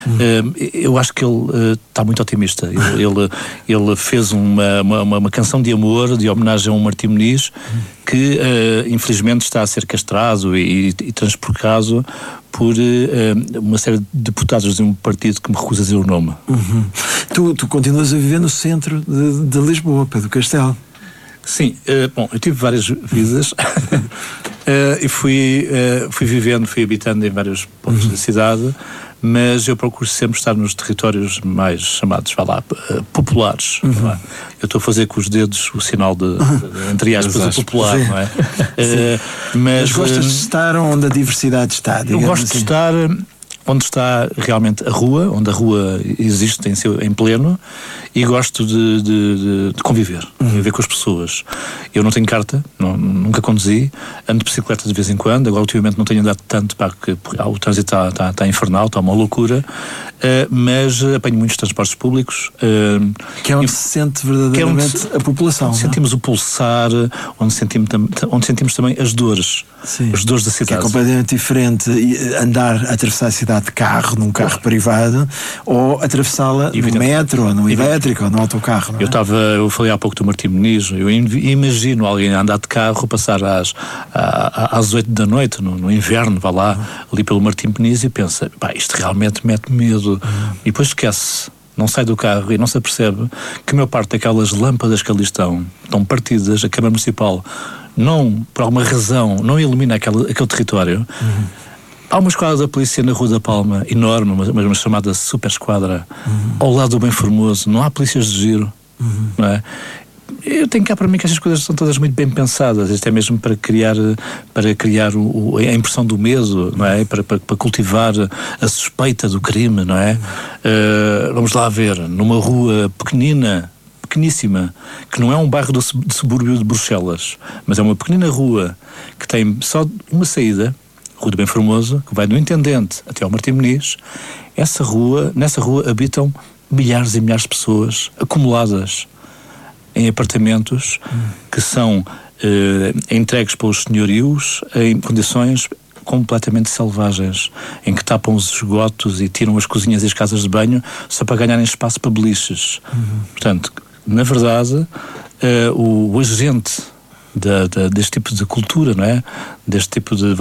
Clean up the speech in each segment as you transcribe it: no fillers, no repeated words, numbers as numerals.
Eu acho que ele está muito otimista. Ele fez uma canção de amor, de homenagem a um Martim Moniz, que infelizmente está a ser castrado e transportado por uma série de deputados de um partido que me recusa a dizer o nome. Tu continuas a viver no centro de Lisboa, Pedro Castelo. Sim, bom, eu tive várias vidas e fui habitando em vários pontos da cidade, mas eu procuro sempre estar nos territórios mais chamados, populares. Eu estou a fazer com os dedos o sinal de entre aspas, o popular, não é? Mas gostas de estar onde a diversidade está? Eu gosto de estar onde está realmente a rua, onde a rua existe em pleno, e gosto de conviver com as pessoas. Eu não tenho carta, nunca conduzi, ando de bicicleta de vez em quando, agora ultimamente não tenho andado tanto, porque o trânsito está infernal, está uma loucura, mas apanho muitos transportes públicos. Que é onde se sente verdadeiramente a população. Onde sentimos o pulsar, onde sentimos também as dores. Sim. As dores da cidade. Que é completamente diferente atravessar a cidade de carro, num carro privado, ou atravessá-la no metro, ou no elétrico, ou no autocarro. Eu falei há pouco do Martim Moniz. Eu imagino alguém andar de carro, passar às 8 da noite, no inverno, vá lá, ali pelo Martim Moniz, e pensa, isto realmente mete medo. E depois esquece. Não sai do carro e não se apercebe que a maior parte daquelas lâmpadas que ali estão partidas. A Câmara Municipal não, por alguma razão, não ilumina aquele território. Há uma esquadra da polícia na Rua da Palma, enorme, uma chamada super esquadra, ao lado do Bem Formoso. Não há polícias de giro, não é? Eu tenho cá para mim que estas coisas são todas muito bem pensadas, isto é mesmo para criar a impressão do medo, não é? Para cultivar a suspeita do crime, não é? Vamos lá ver, numa rua pequeníssima, que não é um bairro de subúrbio de Bruxelas, mas é uma pequenina rua que tem só uma saída, Rua do Bem Formoso, que vai do Intendente até ao Martim Moniz. Nessa rua habitam milhares e milhares de pessoas acumuladas em apartamentos que são entregues pelos senhorios em condições completamente selvagens, em que tapam os esgotos e tiram as cozinhas e as casas de banho só para ganharem espaço para beliches. Portanto, na verdade, o agente deste tipo de cultura, não é? Deste tipo de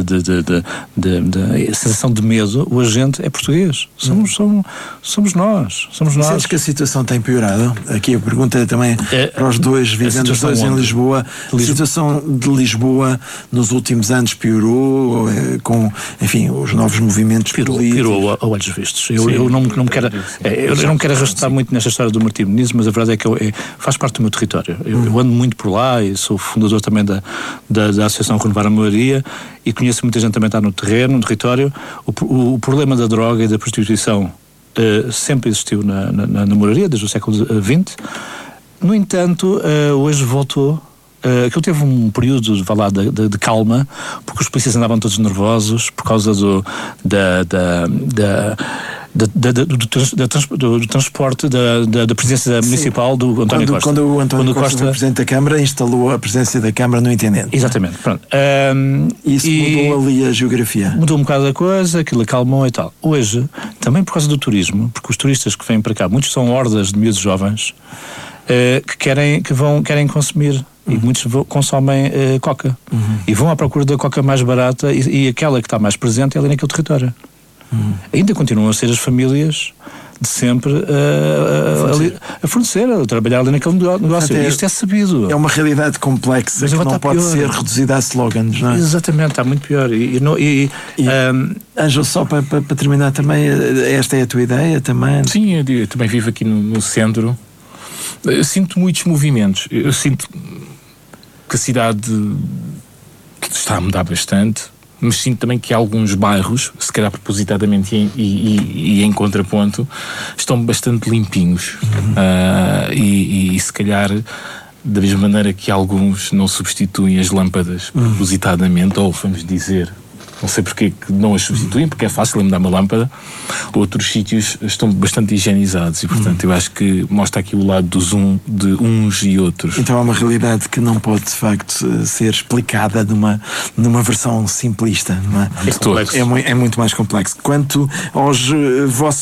sensação de medo, o agente é português. Somos nós. Sentes que a situação tem piorado? Aqui a pergunta é também para os dois, vivendo os dois em Lisboa. A situação de Lisboa nos últimos anos piorou, com, enfim, os novos movimentos políticos? Piorou a olhos vistos. Eu não quero arrastar muito nesta história do Martim Moniz, mas a verdade é que faz parte do meu território. Eu ando muito por lá e sou fundador também da Associação Renovar a Moraria, e conheço muita gente também está no terreno, no território. O problema da droga e da prostituição sempre existiu na moraria, desde o século XX. No entanto, hoje voltou. Aquilo teve um período de calma, porque os polícias andavam todos nervosos por causa do transporte da presença municipal do António Costa. Quando o António Costa, Presidente da Câmara, instalou a presença da Câmara no Intendente. Exatamente. Pronto. Isso mudou ali a geografia. Mudou um bocado a coisa, aquilo acalmou e tal. Hoje, também por causa do turismo, porque os turistas que vêm para cá, muitos são hordas de miúdos jovens que querem consumir. E muitos consomem coca. E vão à procura da coca mais barata, e aquela que está mais presente é ali naquele território. Ainda continuam a ser as famílias de sempre a fornecer, a trabalhar ali naquele negócio. Isto é sabido. É uma realidade complexa que não pode ser reduzida a slogans, não é? Exatamente, está muito pior. Ângelo, só para terminar também, esta é a tua ideia também? Sim, eu também vivo aqui no centro. Eu sinto muitos movimentos. Eu sinto que a cidade está a mudar bastante, mas sinto também que alguns bairros, se calhar propositadamente e em contraponto, estão bastante limpinhos. E se calhar, da mesma maneira que alguns não substituem as lâmpadas propositadamente, ou vamos dizer, não sei porque que não as substituem, porque é fácil mudar uma lâmpada. Outros sítios estão bastante higienizados e, portanto, eu acho que mostra aqui o lado de uns e outros. Então é uma realidade que não pode, de facto, ser explicada numa versão simplista, não é? É complexo. É muito mais complexo. Quanto aos vossos